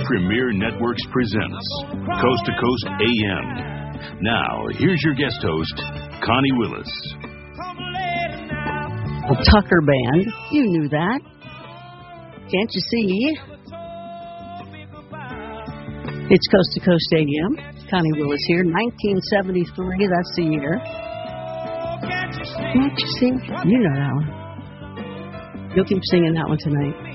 Premier Networks presents Coast to Coast AM. Now, here's your guest host, Connie Willis. The Tucker Band. You knew that. Can't you see? It's Coast to Coast AM. Connie Willis here. 1973, that's the year. Can't you see? You know that one. You'll keep singing that one tonight.